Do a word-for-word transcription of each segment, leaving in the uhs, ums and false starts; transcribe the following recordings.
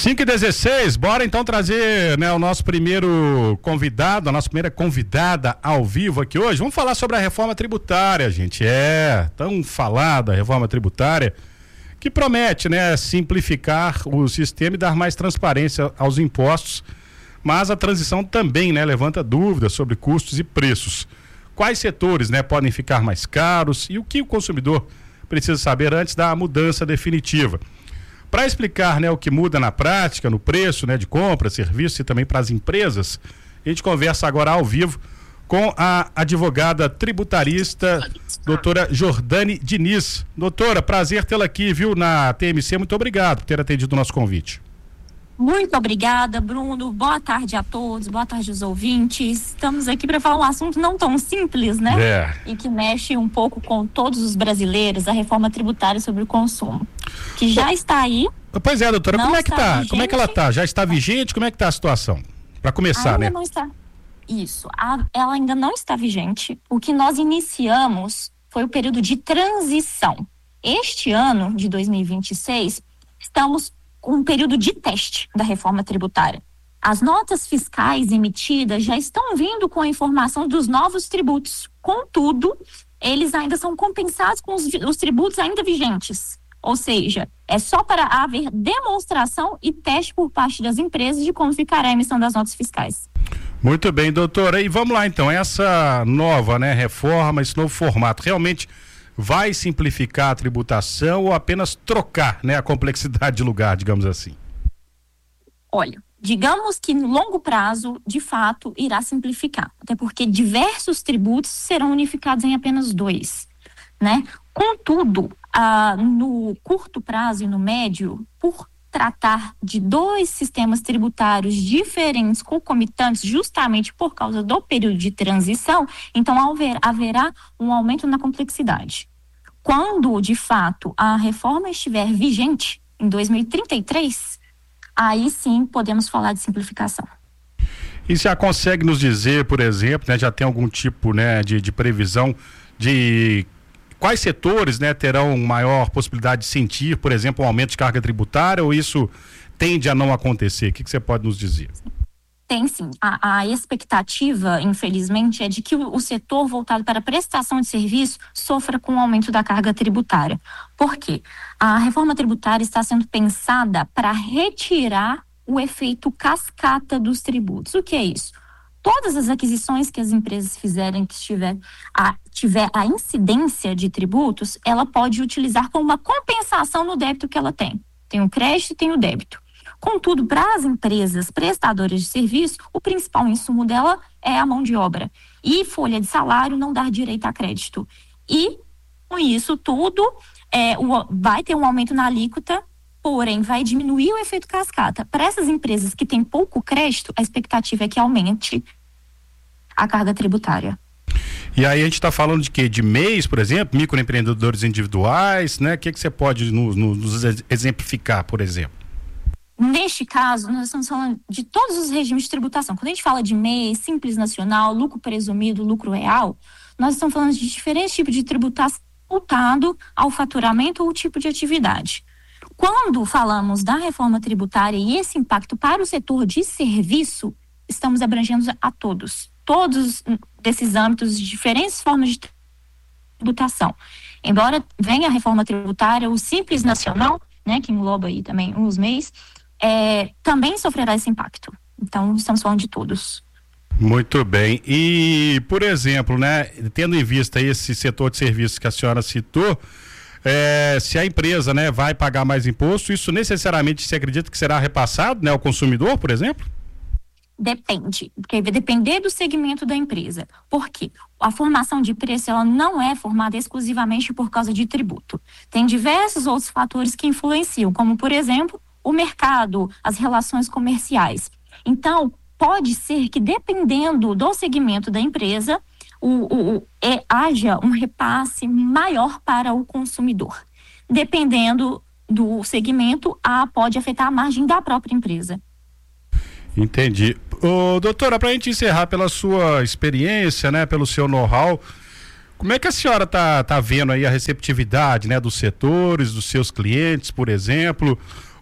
cinco e dezesseis, bora então trazer, né, o nosso primeiro convidado, a nossa primeira convidada ao vivo aqui hoje. Vamos falar sobre a reforma tributária, gente. É, tão falada a reforma tributária, que promete, né, simplificar o sistema e dar mais transparência aos impostos, mas a transição também, né, levanta dúvidas sobre custos e preços. Quais setores, né, podem ficar mais caros e o que o consumidor precisa saber antes da mudança definitiva. Para explicar, né, o que muda na prática, no preço, né, de compra, serviço e também para as empresas, a gente conversa agora ao vivo com a advogada tributarista, doutora Jordane Diniz. Doutora, prazer tê-la aqui, viu, na T M C. Muito obrigado por ter atendido o nosso convite. Muito obrigada, Bruno. Boa tarde a todos, boa tarde aos ouvintes. Estamos aqui para falar um assunto não tão simples, né? É. E que mexe um pouco com todos os brasileiros, a reforma tributária sobre o consumo, que já está aí. Pois é, doutora, como é que tá? Vigente. Como é que ela tá? Já está vigente? Como é que tá a situação? Para começar, ainda né? Não está. Isso, a, ela ainda não está vigente. O que nós iniciamos foi o período de transição. Este ano de dois mil e vinte e seis, estamos com um período de teste da reforma tributária. As notas fiscais emitidas já estão vindo com a informação dos novos tributos. Contudo, eles ainda são compensados com os, os tributos ainda vigentes. Ou seja, é só para haver demonstração e teste por parte das empresas de como ficará a emissão das notas fiscais. Muito bem, doutora. E vamos lá então, essa nova, né, reforma, esse novo formato, realmente vai simplificar a tributação ou apenas trocar, né, a complexidade de lugar, digamos assim? Olha, digamos que no longo prazo, de fato, irá simplificar, até porque diversos tributos serão unificados em apenas dois, né? Contudo, ah, no curto prazo e no médio, por tratar de dois sistemas tributários diferentes, concomitantes, justamente por causa do período de transição, então haver, haverá um aumento na complexidade. Quando, de fato, a reforma estiver vigente, em dois mil e trinta e três, aí sim podemos falar de simplificação. E já consegue nos dizer, por exemplo, né, já tem algum tipo, né, de, de previsão de quais setores, né, terão maior possibilidade de sentir, por exemplo, um aumento de carga tributária, ou isso tende a não acontecer? O que, que você pode nos dizer? Tem sim. A, a expectativa, infelizmente, é de que o, o setor voltado para a prestação de serviço sofra com o aumento da carga tributária. Por quê? A reforma tributária está sendo pensada para retirar o efeito cascata dos tributos. O que é isso? Todas as aquisições que as empresas fizerem que tiver a, tiver a incidência de tributos, ela pode utilizar como uma compensação no débito que ela tem. Tem o crédito e tem o débito. Contudo, para as empresas prestadoras de serviço, o principal insumo dela é a mão de obra. E folha de salário não dá direito a crédito. E, com isso tudo, é, o, vai ter um aumento na alíquota, porém vai diminuir o efeito cascata. Para essas empresas que têm pouco crédito, a expectativa é que aumente a carga tributária. E aí a gente está falando de quê? De M E Is, por exemplo, microempreendedores individuais, né? O que, que você pode nos, nos exemplificar, por exemplo? Neste caso, nós estamos falando de todos os regimes de tributação. Quando a gente fala de M E I, Simples Nacional, lucro presumido, lucro real, nós estamos falando de diferentes tipos de tributação voltado ao faturamento ou tipo de atividade. Quando falamos da reforma tributária e esse impacto para o setor de serviço, estamos abrangendo a todos. Todos desses âmbitos, diferentes formas de tributação. Embora venha a reforma tributária, o Simples Nacional, né, que engloba aí também os M E Is, é, também sofrerá esse impacto. Então, estamos falando de todos. Muito bem. E, por exemplo, né, tendo em vista esse setor de serviços que a senhora citou, é, se a empresa, né, vai pagar mais imposto, isso necessariamente se acredita que será repassado, né, ao consumidor, por exemplo? Depende, porque vai depender do segmento da empresa. Por quê? A formação de preço, ela não é formada exclusivamente por causa de tributo. Tem diversos outros fatores que influenciam, como, por exemplo, o mercado, as relações comerciais. Então, pode ser que, dependendo do segmento da empresa, o, o, o, é, haja um repasse maior para o consumidor. Dependendo do segmento, a, pode afetar a margem da própria empresa. Entendi. Ô, doutora, para a gente encerrar, pela sua experiência, né, pelo seu know-how, como é que a senhora tá, tá vendo aí a receptividade, né, dos setores, dos seus clientes, por exemplo?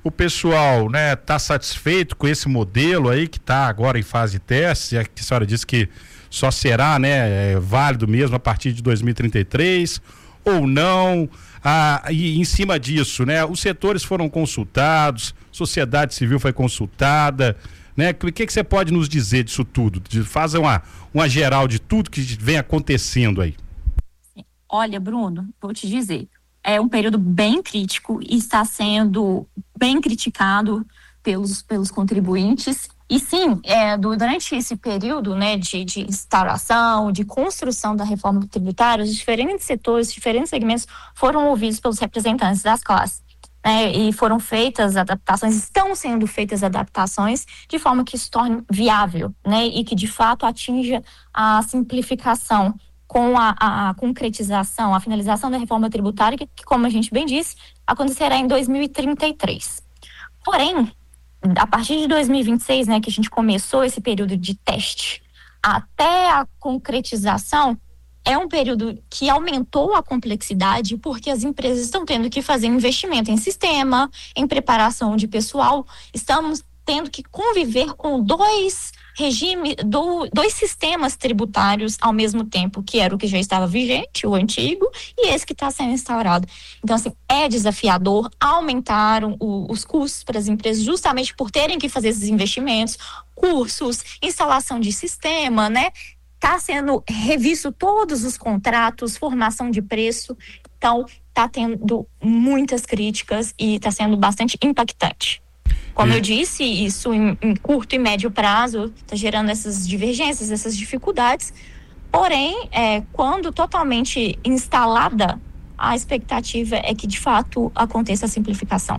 o pessoal, né, tá satisfeito com esse modelo aí que está agora em fase de teste, a senhora disse que só será, né, é, válido mesmo a partir de dois mil e trinta e três ou não? Ah, e em cima disso, né, os setores foram consultados, sociedade civil foi consultada, né? O que que você pode nos dizer disso tudo? De, faz uma, uma geral de tudo que vem acontecendo aí. Olha, Bruno, vou te dizer, é um período bem crítico e está sendo bem criticado pelos, pelos contribuintes. E sim, é, durante esse período, né, de, de instauração, de construção da reforma tributária, os diferentes setores, diferentes segmentos foram ouvidos pelos representantes das classes. Né, e foram feitas adaptações, estão sendo feitas adaptações de forma que se torne viável, né, e que de fato atinja a simplificação com a, a, a concretização, a finalização da reforma tributária, que, que, como a gente bem disse, acontecerá em dois mil e trinta e três. Porém, a partir de dois mil e vinte e seis, né, que a gente começou esse período de teste, até a concretização, é um período que aumentou a complexidade porque as empresas estão tendo que fazer investimento em sistema, em preparação de pessoal. Estamos tendo que conviver com dois regimes, do, dois sistemas tributários ao mesmo tempo, que era o que já estava vigente, o antigo, e esse que está sendo instaurado. Então, assim, é desafiador, aumentaram o, os custos para as empresas justamente por terem que fazer esses investimentos, cursos, instalação de sistema, né? Está sendo revisto todos os contratos, formação de preço, então está tendo muitas críticas e está sendo bastante impactante. Como e... eu disse, isso em, em curto e médio prazo está gerando essas divergências, essas dificuldades, porém, é, quando totalmente instalada, a expectativa é que de fato aconteça a simplificação.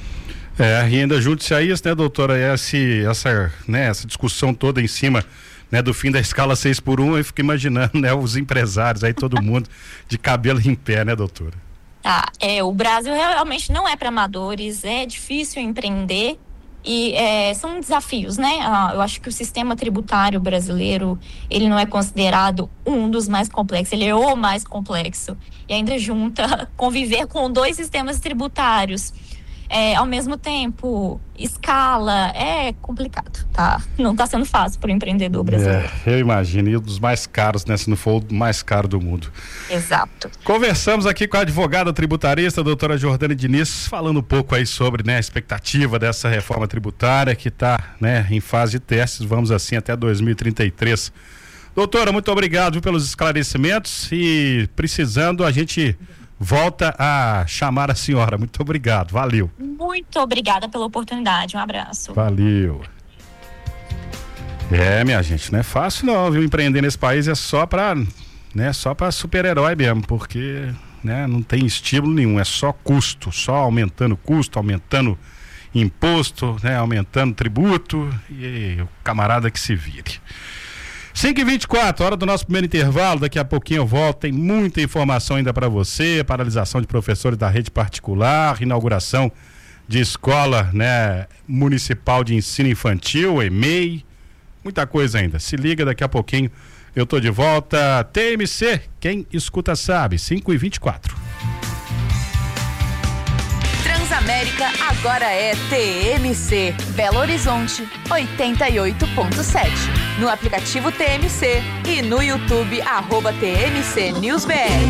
É, e ainda junte-se a isso, né, doutora, esse, essa, né, essa discussão toda em cima, né, do fim da escala seis por um, eu fico imaginando, né, os empresários aí, todo mundo de cabelo em pé, né, doutora? Ah, é, o Brasil realmente não é para amadores, é difícil empreender e é, são desafios, né? Ah, eu acho que o sistema tributário brasileiro, ele não é considerado um dos mais complexos, ele é o mais complexo. E ainda junta conviver com dois sistemas tributários. É, ao mesmo tempo, escala, é complicado, tá? Não está sendo fácil para o empreendedor brasileiro. É, eu imagino, e um dos mais caros, né? Se não for o mais caro do mundo. Exato. Conversamos aqui com a advogada tributarista, a doutora Jordane Diniz, falando um pouco aí sobre, né, a expectativa dessa reforma tributária que está, né, em fase de testes, vamos assim até dois mil e trinta e três. Doutora, muito obrigado, viu, pelos esclarecimentos e precisando a gente volta a chamar a senhora. Muito obrigado, valeu. Muito obrigada pela oportunidade, um abraço. Valeu. É, minha gente, não é fácil não, viu? Empreender nesse país é só pra, né, só pra super-herói mesmo, porque, né, não tem estímulo nenhum, é só custo, só aumentando custo, aumentando imposto, né, aumentando tributo e o camarada que se vire. cinco e vinte e quatro, hora do nosso primeiro intervalo, daqui a pouquinho eu volto, tem muita informação ainda para você, paralisação de professores da rede particular, inauguração de escola, né, municipal de ensino infantil, E M E I, muita coisa ainda, se liga, daqui a pouquinho eu tô de volta. T M C, quem escuta sabe, cinco e vinte e quatro. Transamérica agora é T M C, Belo Horizonte, oitenta e oito ponto sete. No aplicativo T M C e no YouTube, arroba T M C News B R.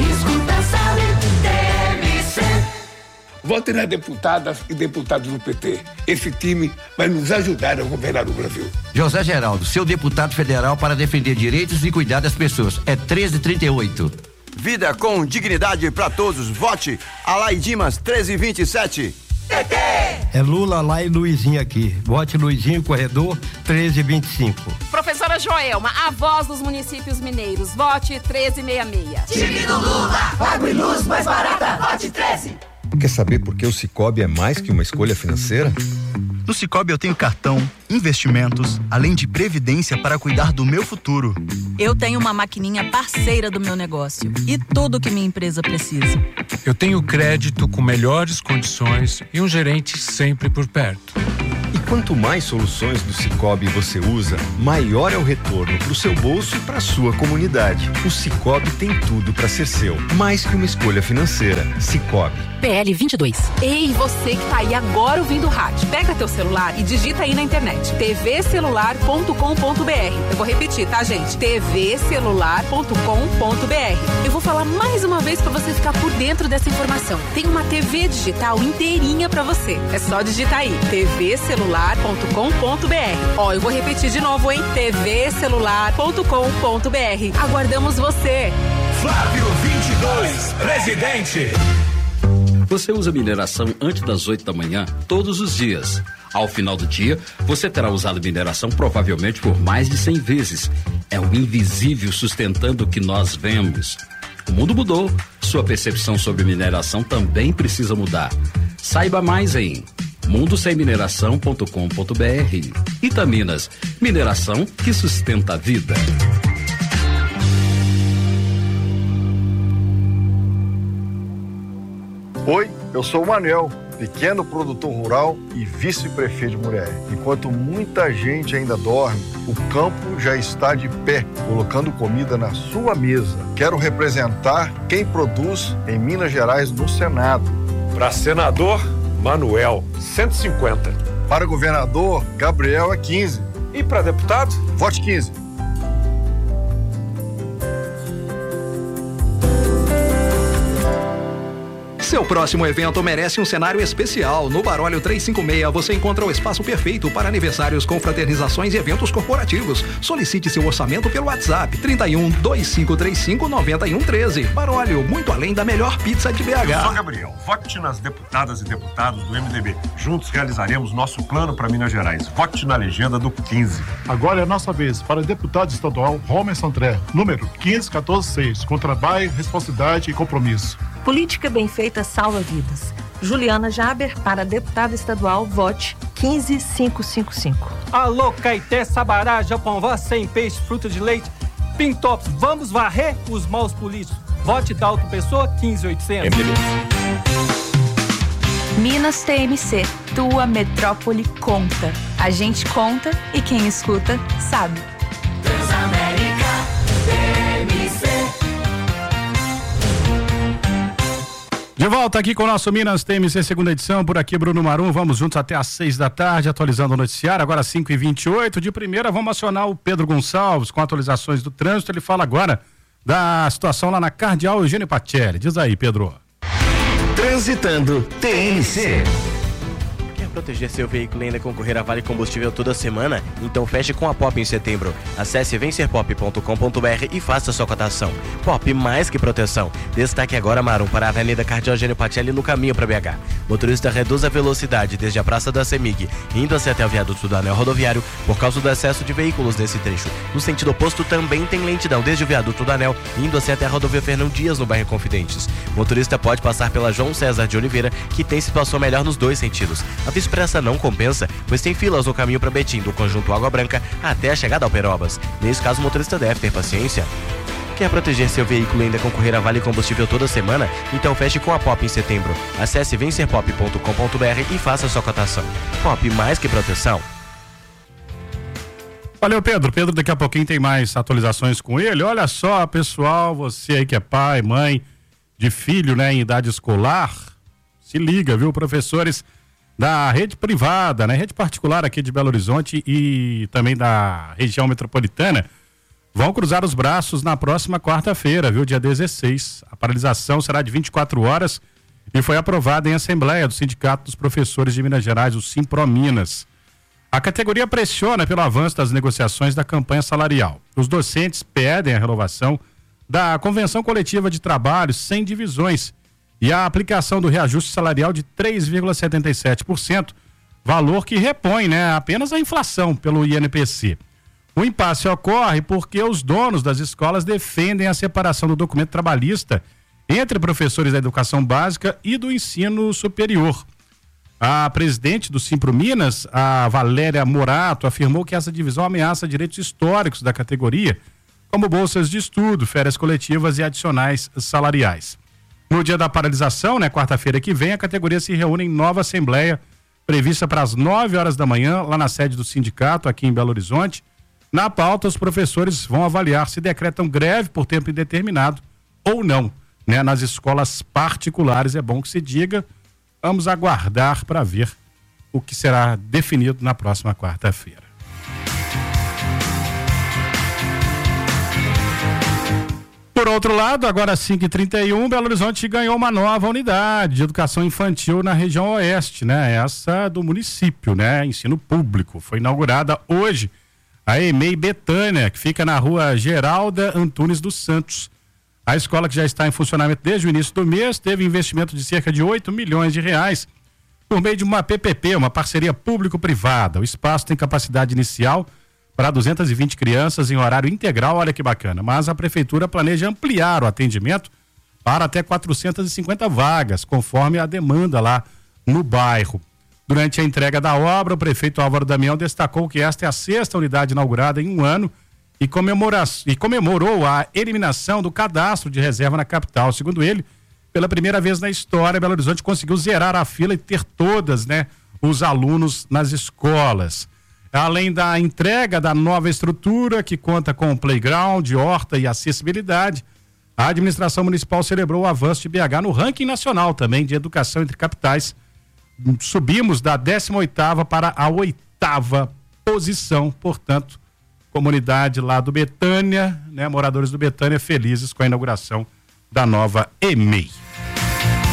Vote nas deputadas e deputados do P T. Esse time vai nos ajudar a governar o Brasil. José Geraldo, seu deputado federal para defender direitos e cuidar das pessoas. É treze trinta e oito. Vida com dignidade para todos. Vote Alai Dimas treze vinte e sete. P T! É Lula lá e Luizinho aqui. Vote Luizinho Corredor treze vinte e cinco. Professora Joelma, a voz dos municípios mineiros. Vote treze sessenta e seis. Time do Lula, água e luz mais barata. Vote treze. Quer saber por que o Sicoob é mais que uma escolha financeira? No Sicoob eu tenho cartão, investimentos, além de previdência para cuidar do meu futuro. Eu tenho uma maquininha parceira do meu negócio e tudo que minha empresa precisa. Eu tenho crédito com melhores condições e um gerente sempre por perto. E Quanto mais soluções do Sicoob você usa, maior é o retorno para o seu bolso e para a sua comunidade. O Sicoob tem tudo para ser seu, mais que uma escolha financeira. Sicoob. P L vinte e dois. Ei, você que tá aí agora ouvindo o rádio, pega teu celular e digita aí na internet t v celular ponto com ponto b r. Eu vou repetir, tá, gente? t v celular ponto com ponto b r. Eu vou falar mais uma vez para você ficar por dentro dessa informação. Tem uma T V digital inteirinha para você. É só digitar aí t v celular ponto com ponto b r. Ó, eu vou repetir de novo, hein? t v celular ponto com ponto b r. Aguardamos você. Flávio vinte e dois, presidente. Você usa mineração antes das oito da manhã, todos os dias. Ao final do dia, você terá usado mineração provavelmente por mais de cem vezes. É o invisível sustentando o que nós vemos. O mundo mudou. Sua percepção sobre mineração também precisa mudar. Saiba mais em mundo sem mineração ponto com ponto b r. Itaminas, mineração que sustenta a vida. Oi, eu sou o Manuel, pequeno produtor rural e vice-prefeito de Muriaé. Enquanto muita gente ainda dorme, o campo já está de pé, colocando comida na sua mesa. Quero representar quem produz em Minas Gerais no Senado. Para senador, Manuel, cento e cinquenta. Para governador, Gabriel é quinze. E para deputado? Vote quinze. Seu próximo evento merece um cenário especial. No Barólio trezentos e cinquenta e seis você encontra o espaço perfeito para aniversários, confraternizações e eventos corporativos. Solicite seu orçamento pelo WhatsApp trinta e um, dois cinco três cinco, nove um um três. Barólio, muito além da melhor pizza de B H. Eu sou Gabriel. Vote nas deputadas e deputados do M D B. Juntos realizaremos nosso plano para Minas Gerais. Vote na legenda do quinze. Agora é a nossa vez para deputado estadual Romer André, número quinze quatorze seis, com trabalho, responsabilidade e compromisso. Política bem feita salva vidas. Juliana Jaber, para deputada estadual, vote quinze mil quinhentos e cinquenta e cinco. Alô, Caeté, Sabará, Japão, sem peixe, fruta de leite, Pintops, vamos varrer os maus políticos. Vote Dalton Pessoa, quinze mil e oitocentos. M D B. Minas T M C, tua metrópole conta. A gente conta e quem escuta sabe. Transamérica T M C. De volta aqui com o nosso Minas T M C, segunda edição, por aqui Bruno Marum, vamos juntos até às seis da tarde, atualizando o noticiário, agora cinco e vinte e oito, de primeira vamos acionar o Pedro Gonçalves com atualizações do trânsito, ele fala agora da situação lá na Cardeal Eugênio Pacelli, diz aí, Pedro. Transitando T M C. Proteger seu veículo e ainda concorrer a Vale Combustível toda semana? Então feche com a Pop em setembro. Acesse vencer pop ponto com ponto b r e faça sua cotação. Pop, mais que proteção. Destaque agora, Marum, para a Avenida Cardeal Eugênio Pacelli no caminho para B H. Motorista reduz a velocidade desde a Praça da Semig, indo-se até o viaduto do Anel Rodoviário por causa do excesso de veículos nesse trecho. No sentido oposto também tem lentidão desde o viaduto do Anel, indo-se até a rodovia Fernão Dias no bairro Confidentes. Motorista pode passar pela João César de Oliveira, que tem situação melhor nos dois sentidos. A Expressa não compensa, pois tem filas no caminho para Betim, do conjunto Água Branca até a chegada ao Perobas. Nesse caso, o motorista deve ter paciência. Quer proteger seu veículo e ainda concorrer a Vale Combustível toda semana? Então feche com a Pop em setembro. Acesse vencer pop ponto com ponto b r e faça sua cotação. Pop, mais que proteção. Valeu, Pedro. Pedro, daqui a pouquinho tem mais atualizações com ele. Olha só, pessoal, você aí que é pai, mãe de filho, né, em idade escolar, se liga, viu, professores da rede privada, né, rede particular aqui de Belo Horizonte e também da região metropolitana, vão cruzar os braços na próxima quarta-feira, viu, dia dezesseis. A paralisação será de vinte e quatro horas e foi aprovada em assembleia do Sindicato dos Professores de Minas Gerais, o Simprominas. A categoria pressiona pelo avanço das negociações da campanha salarial. Os docentes pedem a renovação da Convenção Coletiva de Trabalho sem divisões e a aplicação do reajuste salarial de três vírgula setenta e sete por cento, valor que repõe, né, apenas a inflação pelo I N P C. O impasse ocorre porque os donos das escolas defendem a separação do documento trabalhista entre professores da educação básica e do ensino superior. A presidente do Simprominas, a Valéria Morato, afirmou que essa divisão ameaça direitos históricos da categoria, como bolsas de estudo, férias coletivas e adicionais salariais. No dia da paralisação, né, quarta-feira que vem, a categoria se reúne em nova assembleia prevista para as nove horas da manhã, lá na sede do sindicato, aqui em Belo Horizonte. Na pauta, os professores vão avaliar se decretam greve por tempo indeterminado ou não, né? Nas escolas particulares, é bom que se diga. Vamos aguardar para ver o que será definido na próxima quarta-feira. Por outro lado, agora às cinco e trinta e um, Belo Horizonte ganhou uma nova unidade de educação infantil na região oeste, né? Essa do município, né? Ensino público. Foi inaugurada hoje a E M E I Betânia, que fica na rua Geralda Antunes dos Santos. A escola, que já está em funcionamento desde o início do mês, teve investimento de cerca de oito milhões de reais por meio de uma P P P, uma parceria público-privada. O espaço tem capacidade inicial para duzentas e vinte crianças em horário integral, olha que bacana, mas a prefeitura planeja ampliar o atendimento para até quatrocentas e cinquenta vagas, conforme a demanda lá no bairro. Durante a entrega da obra, o prefeito Álvaro Damião destacou que esta é a sexta unidade inaugurada em um ano e, comemora- e comemorou a eliminação do cadastro de reserva na capital. Segundo ele, pela primeira vez na história, Belo Horizonte conseguiu zerar a fila e ter todas, né, os alunos nas escolas. Além da entrega da nova estrutura, que conta com playground, horta e acessibilidade, a administração municipal celebrou o avanço de B H no ranking nacional também de educação entre capitais. Subimos da décima oitava para a oitava posição, portanto, comunidade lá do Betânia, né, moradores do Betânia felizes com a inauguração da nova E M E I.